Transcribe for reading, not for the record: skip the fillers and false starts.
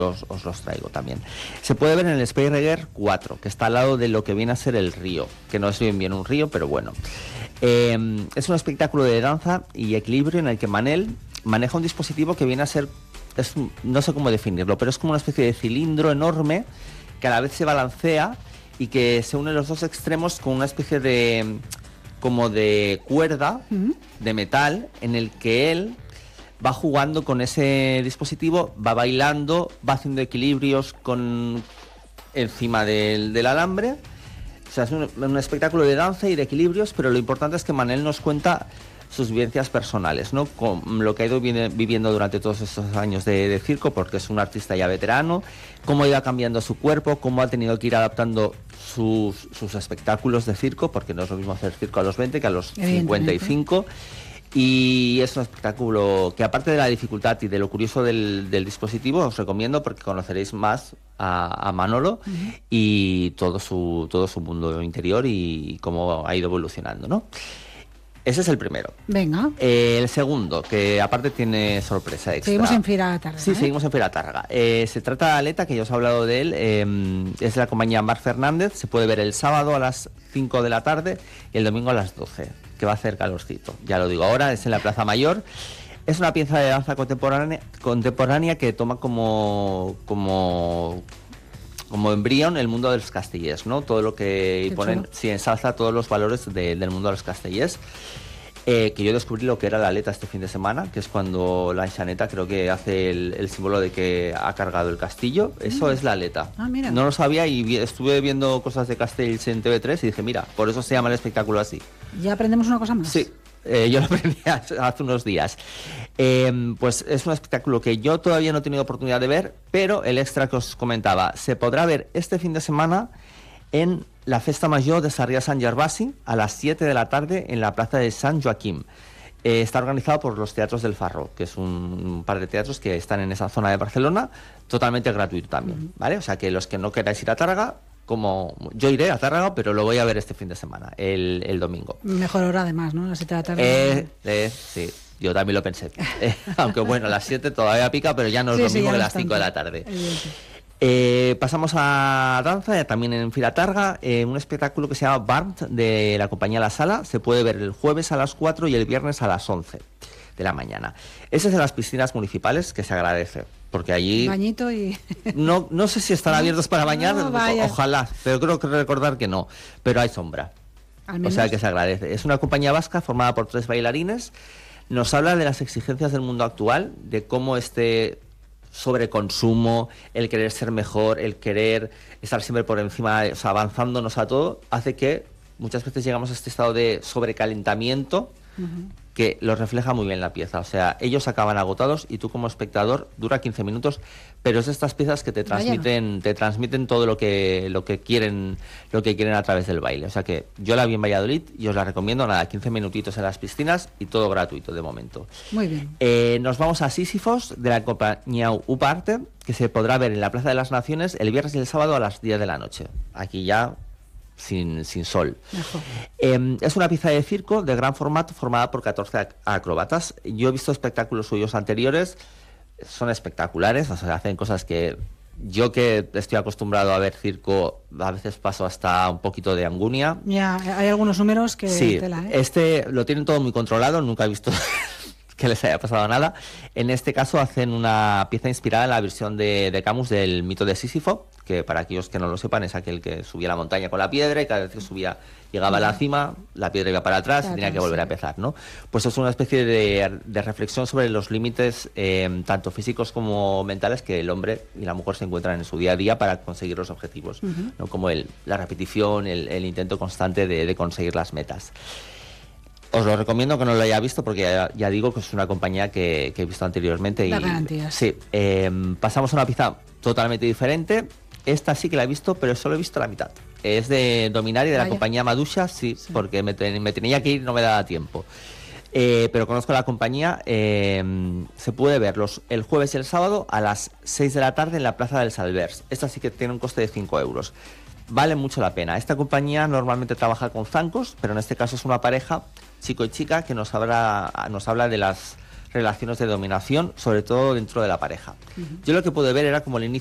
os los traigo también. Se puede ver en el Speyerer 4, que está al lado de lo que viene a ser el río, que no es bien un río, pero bueno. Es un espectáculo de danza y equilibrio en el que Manel maneja un dispositivo que viene a ser, no sé cómo definirlo, pero es como una especie de cilindro enorme que a la vez se balancea y que se une los dos extremos con una especie de como de cuerda de metal en el que él va jugando con ese dispositivo, va bailando, va haciendo equilibrios encima del alambre. O sea, es un espectáculo de danza y de equilibrios, pero lo importante es que Manel nos cuenta sus vivencias personales, ¿no? Con lo que ha ido viviendo durante todos estos años de circo, porque es un artista ya veterano, cómo iba cambiando su cuerpo, cómo ha tenido que ir adaptando sus espectáculos de circo, porque no es lo mismo hacer circo a los 20 que a los 55. Y es un espectáculo que, aparte de la dificultad y de lo curioso del dispositivo, os recomiendo porque conoceréis más a Manolo y todo su mundo interior y cómo ha ido evolucionando, ¿no? Ese es el primero. Venga. El segundo, que aparte tiene sorpresa extra. Seguimos en Fira Tárrega. Sí, seguimos en Fira Tárrega. Se trata de Aleta, que ya os he hablado de él. Es de la compañía Marc Fernández. Se puede ver el sábado a las 5 de la tarde y el domingo a las 12, que va a hacer calorcito. Ya lo digo ahora, es en la Plaza Mayor. Es una pieza de danza contemporánea que toma como embrión el mundo de los castellers, ¿no? Todo lo que ponen, sí, ensalza todos los valores del mundo de los castellers. Que yo descubrí lo que era la aleta este fin de semana, que es cuando la enxaneta creo que hace el símbolo de que ha cargado el castillo. Eso es la aleta. Mira. No lo sabía y estuve viendo cosas de castells en TV3 y dije, mira, por eso se llama el espectáculo así. Ya aprendemos una cosa más. Sí. Yo lo aprendí hace unos días. Pues es un espectáculo que yo todavía no he tenido oportunidad de ver, pero el extra que os comentaba se podrá ver este fin de semana en la Festa Major de Sarrià Sant Gervasi a las 7 de la tarde en la Plaza de Sant Joaquim. Está organizado por los Teatros del Farro, que es un par de teatros que están en esa zona de Barcelona, totalmente gratuito también, ¿vale? O sea que los que no queráis ir a Tárrega, como yo iré a Tárrega, pero lo voy a ver este fin de semana, el domingo. Mejor hora además, ¿no? A las 7 de la tarde. Sí, yo también lo pensé. Aunque bueno, a las 7 todavía pica, pero ya no es lo mismo que las 5 de la tarde. Pasamos a danza, también en Fira Tárrega, un espectáculo que se llama Barnt de la compañía La Sala. Se puede ver el jueves a las 4 y el viernes a las 11 de la mañana. Ese es de las piscinas municipales, que se agradece, porque allí bañito y no sé si están abiertos para bañar, ojalá, pero creo que recordar que no, pero hay sombra, o sea que se agradece. Es una compañía vasca formada por 3 bailarines. Nos habla de las exigencias del mundo actual, de cómo sobreconsumo, el querer ser mejor, el querer estar siempre por encima, o sea, avanzándonos a todo, hace que muchas veces llegamos a este estado de sobrecalentamiento que lo refleja muy bien la pieza. O sea, ellos acaban agotados y tú como espectador dura 15 minutos, pero es estas piezas que te transmiten todo lo que quieren a través del baile. O sea que yo la vi en Valladolid y os la recomiendo, 15 minutitos en las piscinas y todo gratuito de momento. Muy bien. Nos vamos a Sísifos de la compañía Uparte, que se podrá ver en la Plaza de las Naciones el viernes y el sábado a las 10 de la noche. Aquí ya sin sol. Es una pieza de circo de gran formato formada por 14 acróbatas. Yo he visto espectáculos suyos anteriores, son espectaculares, o sea, hacen cosas que yo, que estoy acostumbrado a ver circo, a veces paso hasta un poquito de angunia. Ya, hay algunos números que... Sí, lo tienen todo muy controlado, nunca he visto que les haya pasado nada. En este caso hacen una pieza inspirada en la versión de Camus del mito de Sísifo, que para aquellos que no lo sepan es aquel que subía la montaña con la piedra y cada vez que subía, llegaba a la cima, la piedra iba para atrás y tenía que volver a empezar, ¿no? Pues es una especie de reflexión sobre los límites tanto físicos como mentales que el hombre y la mujer se encuentran en su día a día para conseguir los objetivos, ¿no? Como la repetición, el intento constante de conseguir las metas. Os lo recomiendo que no lo haya visto porque ya digo que es una compañía que he visto anteriormente. La garantía. Sí. Pasamos a una pieza totalmente diferente. Esta sí que la he visto, pero solo he visto la mitad. Es de Dominari, de la compañía Madusha, sí, porque me tenía que ir, no me daba tiempo. Pero conozco la compañía. Se puede ver el jueves y el sábado a las 6 de la tarde en la Plaza del Salvers. Esta sí que tiene un coste de 5 euros. Vale mucho la pena. Esta compañía normalmente trabaja con zancos, pero en este caso es una pareja, chico y chica, que nos habla de las relaciones de dominación, sobre todo dentro de la pareja. Yo lo que pude ver era como el inicio